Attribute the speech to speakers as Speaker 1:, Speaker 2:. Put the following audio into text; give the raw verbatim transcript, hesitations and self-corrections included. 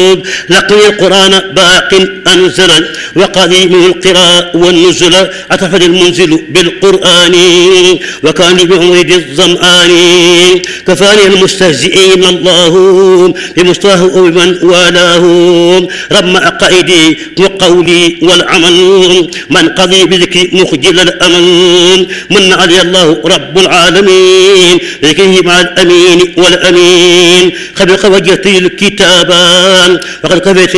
Speaker 1: القلوب لقي القرآن باق أنزل وقديم القراء والنزل أتفد المنزل بالقرآن وكان بعمرد الظمآن كفاني المستهزئين الله بمصطاه ومن والاه رم عقائدي وقولي والعمل من قضي بذكر مخجل الأمل من علي الله رب العالمين ذكره مع الأمين والأمين خبق وجهتي الكتابان وقد كفيت